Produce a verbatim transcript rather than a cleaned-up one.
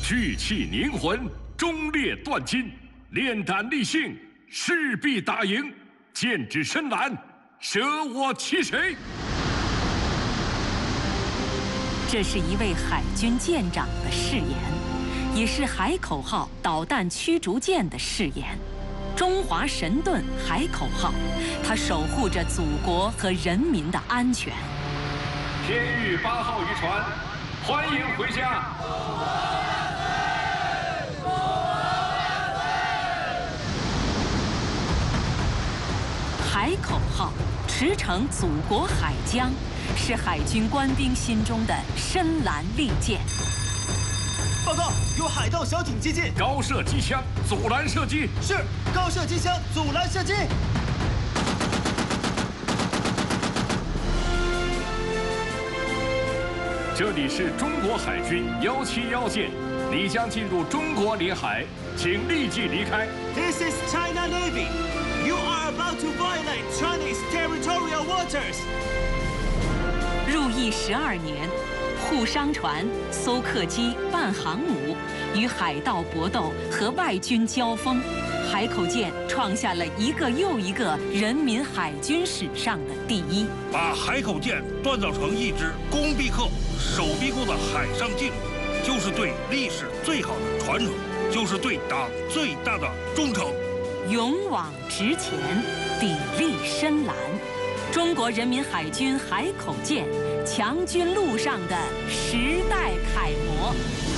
聚气凝魂，忠烈断金，炼胆立信，势必打赢。剑指深蓝，舍我其谁？ 这是一位海军舰长的誓言，也是海口号导弹驱逐舰的誓言。中华神盾海口号，它守护着祖国和人民的安全。 天域八号渔船，欢迎回家。 海口号驰骋祖国海疆，是海军官兵心中的深蓝利剑。 报告，有海盗小艇接近， 高射机枪，阻拦射击。 是，高射机枪，阻拦射击。 这里是中国海军幺七幺舰，你将进入中国领海，请立即离开。 This is China Navy. You are about to violate Chinese territorial waters. 入役十二年，护商船、搜客机、伴航母与海盗搏斗和外军交锋，海口舰创下了一个又一个人民海军史上的第一。 把海口舰锻造成一支攻必克、守必攻的海上劲旅，就是对历史最好的传承，就是对党最大的忠诚。 勇往直前，砥砺深蓝。中国人民海军海口舰，强军路上的时代楷模。